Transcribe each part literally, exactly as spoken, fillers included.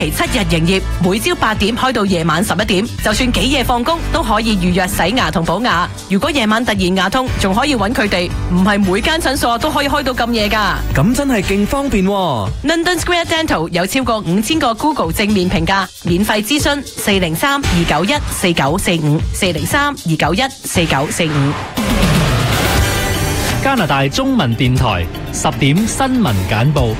期七日營業，每朝八點開到夜晚十一點，就算幾夜放工都可以預約洗牙同補牙。如果夜晚突然牙痛，仲可以揾佢哋，唔係每間診所都可以開到咁夜㗎。 咁真係勁方便喎。 London Square Dental 有超過五千個 Google 正面評價，免費諮詢四零三二九一四九四五四零三二九一四九四五。 加拿大中文電台十點新聞簡報。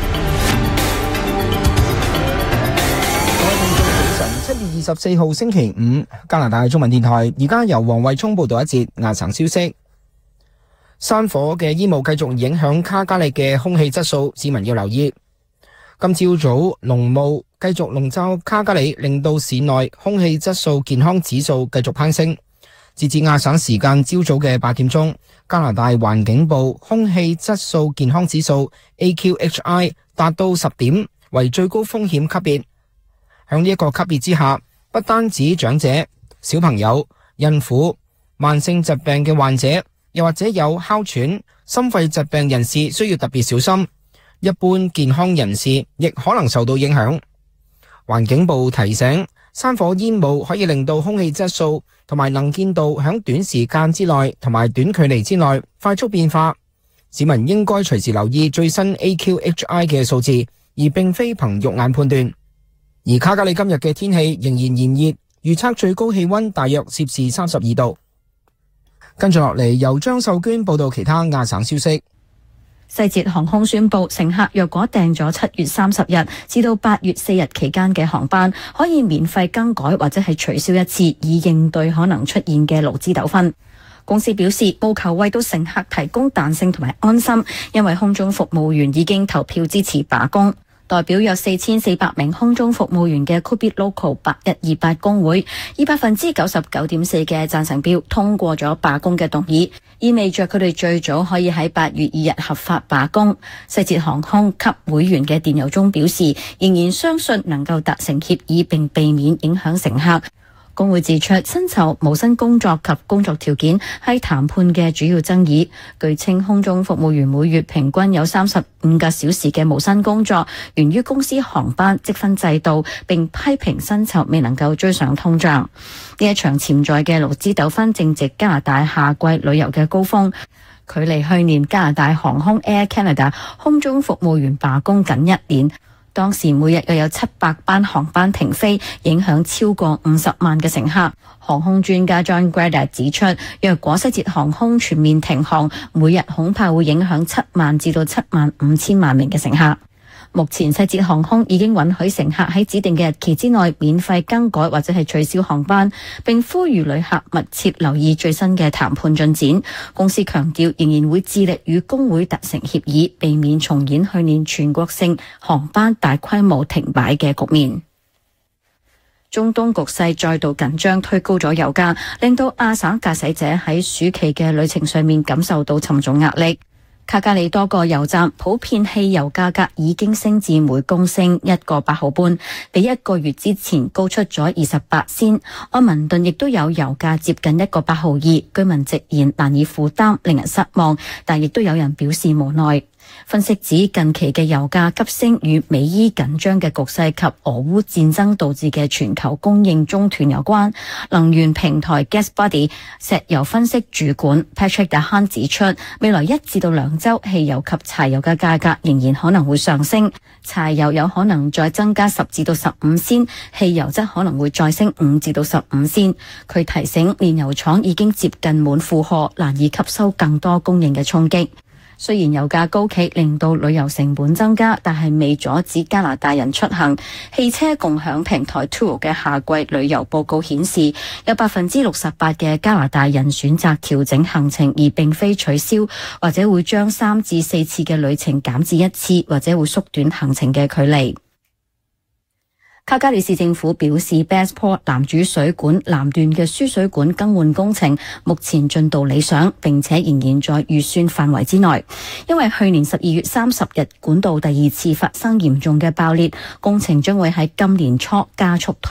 七月二十四號星期五，加拿大中文電台而家由黃慧聰報道一節亞省消息。山火嘅煙霧繼續影響卡加利嘅空氣質素，市民要留意。今朝早濃霧繼續籠罩卡加利，令到市內空氣質素健康指數繼續攀升。截至亞省時間朝早嘅八點鐘，加拿大環境部空氣質素健康指數 A Q H I 達到十點，為最高風險級別。響呢一個級別之下，不單止長者、小朋友、孕婦、慢性疾病嘅患者，又或者有哮喘、心肺疾病人士需要特別小心。一般健康人士亦可能受到影響。環境部提醒，山火煙霧可以令到空氣質素同埋能見度響短時間之內同埋短距離之內快速變化。市民應該隨時留意最新 A Q H I 嘅數字，而並非憑肉眼判斷。而卡加利今日嘅天氣仍然炎熱，預測最高氣溫大約攝氏三十二度。跟住落嚟，由張秀娟報道其他亞省消息。 西捷航空宣布，乘客若果訂咗七月三十日至到八月四日期間嘅航班，可以免費更改或者係取消一次，以應對可能出現嘅勞資糾紛。公司表示，務求為到乘客提供彈性同埋安心，因為空中服務員已經投票支持罷工。代表約四千四百名空中服務員嘅 Quebec Local 八一二八工會，以百分之九十九點四嘅贊成票通過咗罷工嘅動議，意味着佢哋最早可以喺八月二日合法罷工。西捷航空給會員嘅電郵中表示，仍然相信能夠達成協議並避免影響乘客。工會指出，薪酬、無薪工作及工作條件係談判嘅主要爭議。據稱，空中服務員每月平均有三十五個小時嘅無薪工作，源於公司航班積分制度，並批評薪酬未能夠追上通脹。呢一場潛在嘅勞資糾紛正值加拿大夏季旅遊嘅高峰，距離去年加拿大航空 Air Canada 空中服務員罷工僅一年。當時每日又有七百班航班停飛，影響超過五十萬嘅乘客。航空專家 John Grada 指出，若果西捷航空全面停航，每日恐怕會影響七萬至到七萬五千萬名嘅乘客。目前西捷航空已經允許乘客喺指定嘅日期之內免費更改或者係取消航班，並呼籲旅客密切留意最新嘅談判進展。公司強調仍然會致力與工會達成協議，避免重演去年全國性航班大規模停擺嘅局面。中東局勢再度緊張，推高咗油價，令到亞省駕駛者喺暑期嘅旅程上面感受到沉重壓力。卡加利多個油站普遍汽油價格已經升至每公升一個八毫半，比一個月之前高出咗二十八仙。愛民頓亦都有油價接近一個八毫二，居民直言難以負擔，令人失望，但亦都有人表示無奈。分析指近期嘅油價急升與美伊緊張嘅局勢及俄烏戰爭導致嘅全球供應中斷有關。能源平台 GasBuddy 石油分析主管 Patrick Dahan 指出，未來一至到兩週汽油及柴油嘅價格仍然可能會上升，柴油有可能再增加十至到十五仙，汽油則可能會再升五至到十五仙。佢提醒煉油廠已經接近滿負荷，難以吸收更多供應嘅衝擊。雖然油價高企令到旅遊成本增加，但係未阻止加拿大人出行。汽車共享平台 Turo 嘅夏季旅遊報告顯示，有百分之六十八嘅加拿大人選擇調整行程，而並非取消，或者會將三至四次嘅旅程減至一次，或者會縮短行程嘅距離。卡加利市政府表示 Bestport 南主水管南段嘅輸水管更換工程目前進度理想，並且仍然在預算範圍之內。因為去年十二月三十日管道第二次發生嚴重嘅爆裂，工程將會喺今年初加速推進。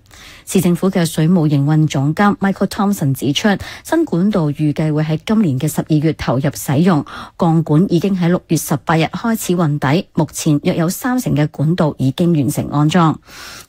市政府嘅水務營運總監 Michael Thompson 指出，新管道預計會喺今年嘅十二月投入使用，鋼管已經喺六月十八日開始運抵，目前約有三成嘅管道已經完成安裝。